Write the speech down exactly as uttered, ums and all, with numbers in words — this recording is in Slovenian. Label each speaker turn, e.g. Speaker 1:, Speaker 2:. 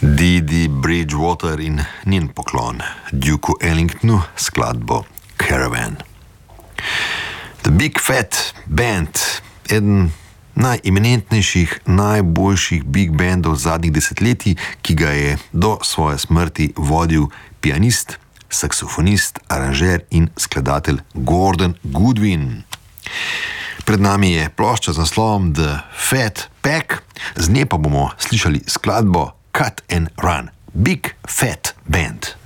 Speaker 1: Didi Bridgewater in njen poklon Duku Ellingtonu skladbo Caravan. The Big Fat Band, eden najeminentnejših, najboljših big bandov zadnjih desetletij, ki ga je do svoje smrti vodil pianist, saksofonist, aranžer in skladatelj Gordon Goodwin. Pred nami je plošča z naslovom The Fat Pack, z nje pa bomo slišali skladbo Cut and Run, Big Fat Band.